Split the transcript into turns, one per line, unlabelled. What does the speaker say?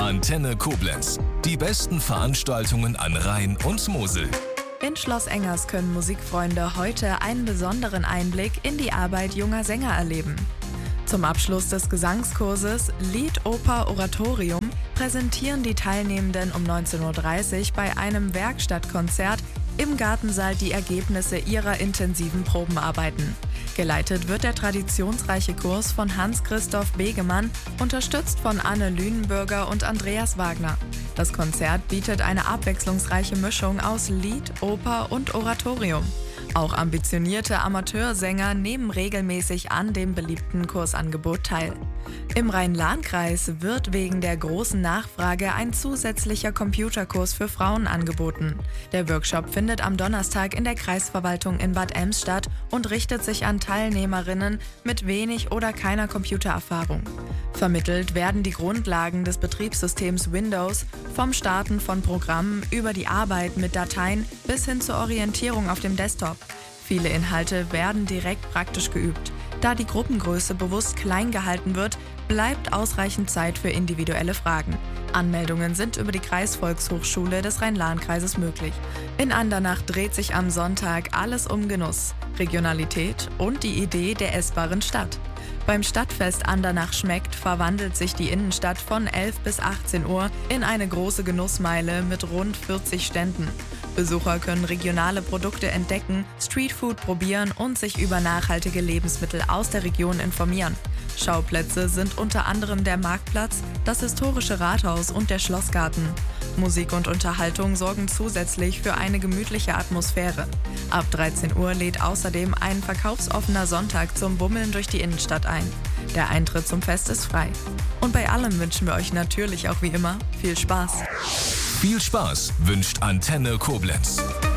Antenne Koblenz. Die besten Veranstaltungen an Rhein und Mosel.
In Schloss Engers können Musikfreunde heute einen besonderen Einblick in die Arbeit junger Sänger erleben. Zum Abschluss des Gesangskurses Lied, Oper, Oratorium präsentieren die Teilnehmenden um 19:30 Uhr bei einem Werkstattkonzert im Gartensaal die Ergebnisse ihrer intensiven Probenarbeiten. Geleitet wird der traditionsreiche Kurs von Hans-Christoph Begemann, unterstützt von Anne Lünenbürger und Andreas Wagner. Das Konzert bietet eine abwechslungsreiche Mischung aus Lied, Oper und Oratorium. Auch ambitionierte Amateursänger nehmen regelmäßig an dem beliebten Kursangebot teil. Im Rhein-Lahn-Kreis wird wegen der großen Nachfrage ein zusätzlicher Computerkurs für Frauen angeboten. Der Workshop findet am Donnerstag in der Kreisverwaltung in Bad Ems statt und richtet sich an Teilnehmerinnen mit wenig oder keiner Computererfahrung. Vermittelt werden die Grundlagen des Betriebssystems Windows, vom Starten von Programmen über die Arbeit mit Dateien bis hin zur Orientierung auf dem Desktop. Viele Inhalte werden direkt praktisch geübt. Da die Gruppengröße bewusst klein gehalten wird, bleibt ausreichend Zeit für individuelle Fragen. Anmeldungen sind über die Kreisvolkshochschule des Rhein-Lahn-Kreises möglich. In Andernach dreht sich am Sonntag alles um Genuss, Regionalität und die Idee der essbaren Stadt. Beim Stadtfest Andernach schmeckt verwandelt sich die Innenstadt von 11 bis 18 Uhr in eine große Genussmeile mit rund 40 Ständen. Besucher können regionale Produkte entdecken, Streetfood probieren und sich über nachhaltige Lebensmittel aus der Region informieren. Schauplätze sind unter anderem der Marktplatz, das historische Rathaus und der Schlossgarten. Musik und Unterhaltung sorgen zusätzlich für eine gemütliche Atmosphäre. Ab 13 Uhr lädt außerdem ein verkaufsoffener Sonntag zum Bummeln durch die Innenstadt ein. Der Eintritt zum Fest ist frei. Und bei allem wünschen wir euch natürlich auch wie immer viel Spaß.
Viel Spaß wünscht Antenne Koblenz.